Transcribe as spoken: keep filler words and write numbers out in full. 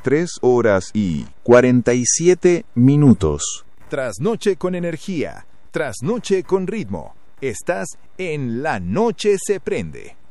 tres horas y cuarenta y siete minutos. Trasnoche con energía, trasnoche con ritmo. Estás en La Noche se prende.